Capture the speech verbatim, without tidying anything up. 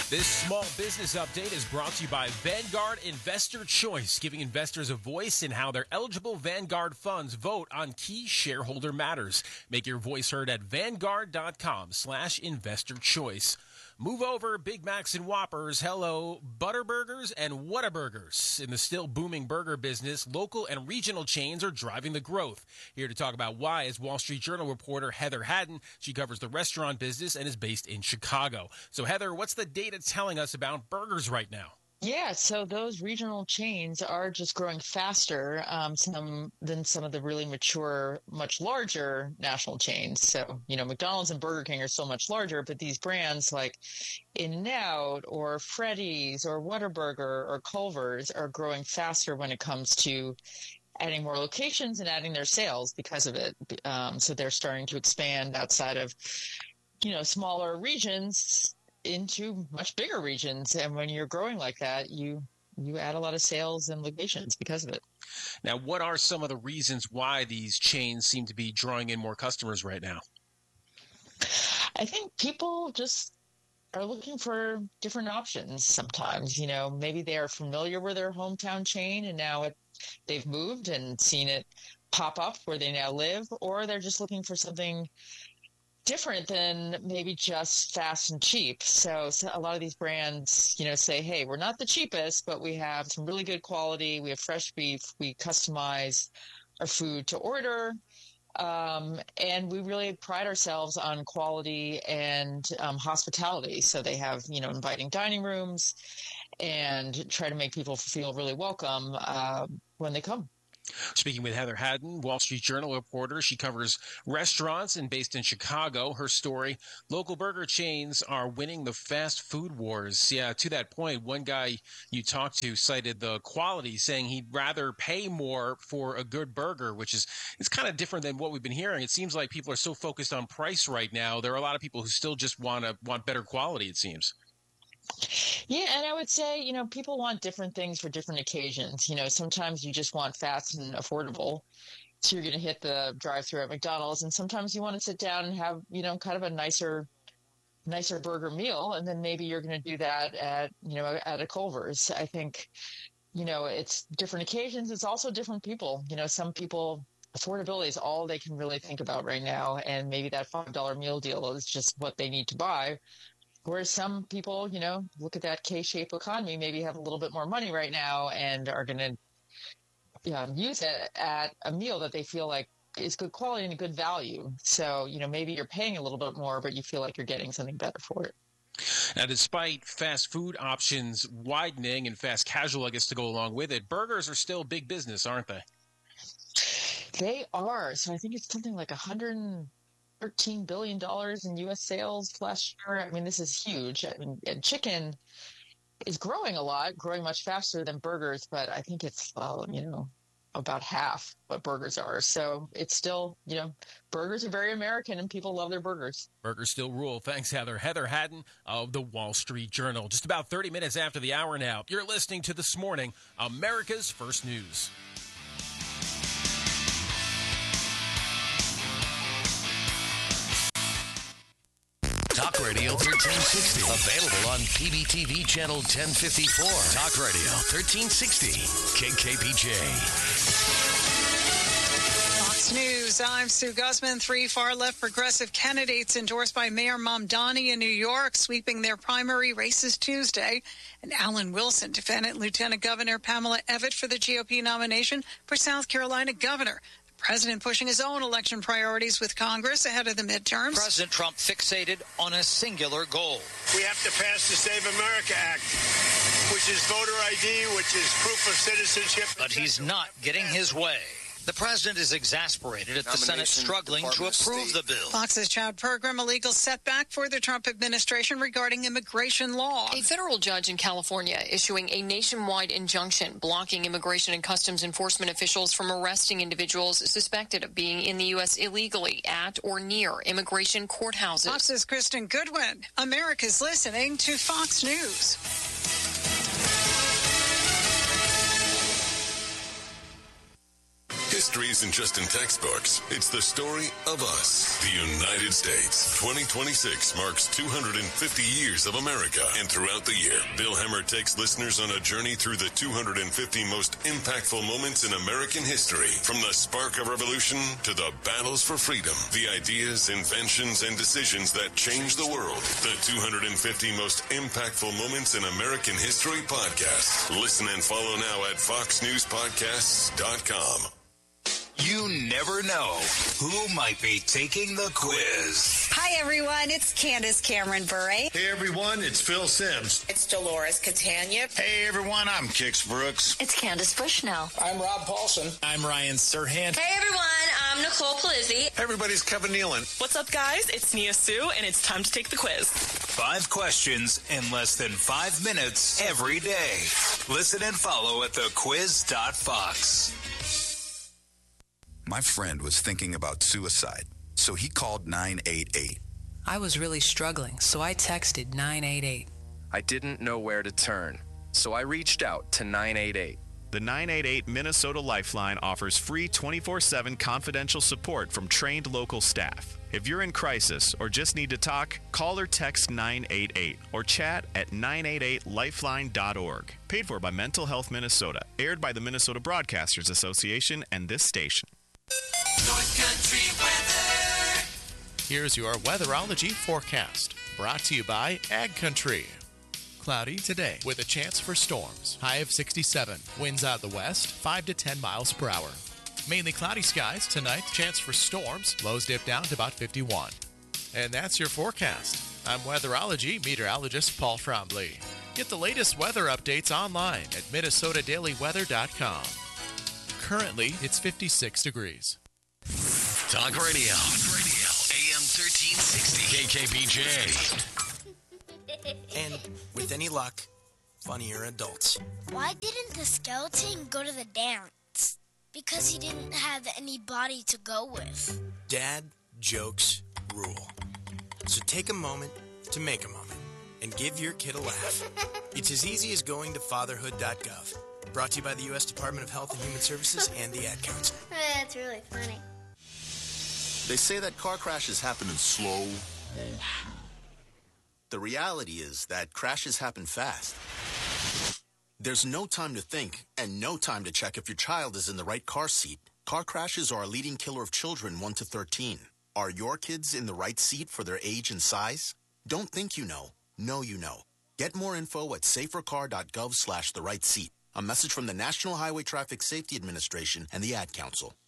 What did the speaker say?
This small business update is brought to you by Vanguard Investor Choice, giving investors a voice in how their eligible Vanguard funds vote on key shareholder matters. Make your voice heard at vanguard.com slash investor choice. Move over, Big Macs and Whoppers. Hello, Butterburgers and Whataburgers. In the still booming burger business, local and regional chains are driving the growth. Here to talk about why is Wall Street Journal reporter Heather Haddon. She covers the restaurant business and is based in Chicago. So, Heather, what's the data telling us about burgers right now? Yeah, so those regional chains are just growing faster um, some than some of the really mature, much larger national chains. So, you know, McDonald's and Burger King are so much larger, but these brands like In-N-Out or Freddy's or Whataburger or Culver's are growing faster when it comes to adding more locations and adding their sales because of it. Um, so they're starting to expand outside of, you know, smaller regions into much bigger regions. And when you're growing like that, you you add a lot of sales and locations because of it. Now, what are some of the reasons why these chains seem to be drawing in more customers right now? I think people just are looking for different options sometimes. You know, maybe they are familiar with their hometown chain and now it, they've moved and seen it pop up where they now live, or they're just looking for something different than maybe just fast and cheap. So, so a lot of these brands, you know, say, hey, we're not the cheapest, but we have some really good quality. We have fresh beef. We customize our food to order. Um, and we really pride ourselves on quality and um, hospitality. So they have, you know, inviting dining rooms and try to make people feel really welcome uh, when they come. Speaking with Heather Haddon, Wall Street Journal reporter. She covers restaurants and based in Chicago. Her story, local burger chains are winning the fast food wars. Yeah, to that point, one guy you talked to cited the quality, saying he'd rather pay more for a good burger, which is it's kind of different than what we've been hearing. It seems like people are so focused on price right now. There are a lot of people who still just want to want better quality, it seems. Yeah, and I would say, you know, people want different things for different occasions. You know, sometimes you just want fast and affordable. So you're going to hit the drive-thru at McDonald's, and sometimes you want to sit down and have, you know, kind of a nicer nicer burger meal, and then maybe you're going to do that at, you know, at a Culver's. I think, you know, it's different occasions. It's also different people. You know, some people, affordability is all they can really think about right now, and maybe that five dollar meal deal is just what they need to buy. Whereas some people, you know, look at that K-shaped economy, maybe have a little bit more money right now and are going to yeah, use it at a meal that they feel like is good quality and a good value. So, you know, maybe you're paying a little bit more, but you feel like you're getting something better for it. Now, despite fast food options widening and fast casual, I guess, to go along with it, burgers are still big business, aren't they? They are. So I think it's something like one hundred thirteen billion dollars in U S sales last year. I mean, this is huge. I mean, and chicken is growing a lot, growing much faster than burgers, but I think it's, well, you know, about half what burgers are. So it's still, you know, burgers are very American and people love their burgers. Burgers still rule. Thanks, Heather. Heather Haddon of the Wall Street Journal. Just about thirty minutes after the hour now. You're listening to This Morning, America's First News. Talk Radio thirteen sixty. Available on P B T V channel ten fifty-four. Talk Radio thirteen sixty. K K P J. Fox News, I'm Sue Guzman. Three far-left progressive candidates endorsed by Mayor Mamdani in New York sweeping their primary races Tuesday. And Alan Wilson defended Lieutenant Governor Pamela Evette for the G O P nomination for South Carolina governor. President pushing his own election priorities with Congress ahead of the midterms. President Trump fixated on a singular goal. We have to pass the Save America Act, which is voter I D, which is proof of citizenship. But he's not getting his way. The president is exasperated at the Senate struggling to approve the bill. Fox's Chad Pergram, a legal setback for the Trump administration regarding immigration law. A federal judge in California issuing a nationwide injunction blocking immigration and customs enforcement officials from arresting individuals suspected of being in the U S illegally at or near immigration courthouses. Fox's Kristen Goodwin. America's listening to Fox News. This History isn't just in textbooks. It's the story of us, the United States. twenty twenty-six marks two hundred fifty years of America. And throughout the year, Bill Hemmer takes listeners on a journey through the two hundred fifty most impactful moments in American history. From the spark of revolution to the battles for freedom, the ideas, inventions, and decisions that changed the world. The two hundred fifty most impactful moments in American history podcast. Listen and follow now at fox news podcasts dot com. You never know who might be taking the quiz. Hi, everyone. It's Candace Cameron Bure. Hey, everyone. It's Phil Sims. It's Dolores Catania. Hey, everyone. I'm Kix Brooks. It's Candace Bushnell. I'm Rob Paulson. I'm Ryan Serhant. Hey, everyone. I'm Nicole Palizzi. Hey, everybody's Kevin Nealon. What's up, guys? It's Nia Sue, and it's time to take the quiz. Five questions in less than five minutes every day. Listen and follow at the quiz dot fox. My friend was thinking about suicide, so he called nine eight eight. I was really struggling, so I texted nine eight eight. I didn't know where to turn, so I reached out to nine eight eight. The nine eight eight Minnesota Lifeline offers free twenty-four seven confidential support from trained local staff. If you're in crisis or just need to talk, call or text nine eight eight or chat at nine eight eight lifeline dot org. Paid for by Mental Health Minnesota. Aired by the Minnesota Broadcasters Association and this station. North Country weather. Here's your weatherology forecast, brought to you by Ag Country. Cloudy today with a chance for storms. High of sixty-seven. Winds out the west, five to ten miles per hour. Mainly cloudy skies tonight. Chance for storms. Lows dip down to about fifty-one. And that's your forecast. I'm weatherology meteorologist Paul Trombley. Get the latest weather updates online at minnesota daily weather dot com. Currently, it's fifty-six degrees. Talk Radio. Talk Radio. A M thirteen sixty. K K B J. And with any luck, funnier adults. Why didn't the skeleton go to the dance? Because he didn't have any body to go with. Dad jokes rule. So take a moment to make a moment and give your kid a laugh. It's as easy as going to fatherhood dot gov. Brought to you by the U S Department of Health and Human Services and the Ad Council. That's really funny. They say that car crashes happen in slow motion. The reality is that crashes happen fast. There's no time to think and no time to check if your child is in the right car seat. Car crashes are a leading killer of children one to thirteen. Are your kids in the right seat for their age and size? Don't think you know. Know you know. Get more info at safer car dot gov slash the right seat. A message from the National Highway Traffic Safety Administration and the Ad Council.